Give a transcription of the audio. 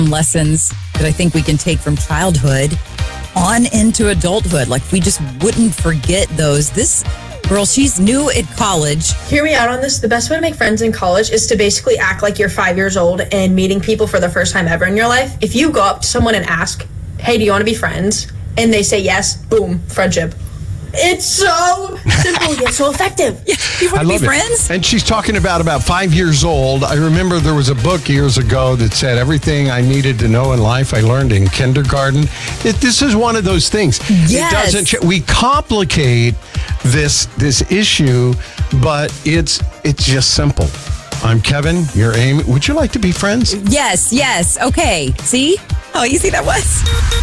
lessons that I think we can take from childhood on into adulthood. Like, we just wouldn't forget those. This girl, she's new at college. Hear me out on this. The best way to make friends in college is to basically act like you're 5 years old and meeting people for the first time ever in your life. If you go up to someone and ask, hey, do you want to be friends? And they say yes, boom, friendship. It's so simple yet so effective. Yeah, you want to be friends? And she's talking about 5 years old. I remember there was a book years ago that said everything I needed to know in life I learned in kindergarten. This is one of those things. Yes. It doesn't. We complicate this issue, but it's just simple. I'm Kevin. You're Amy. Would you like to be friends? Yes. Okay. See how easy that was?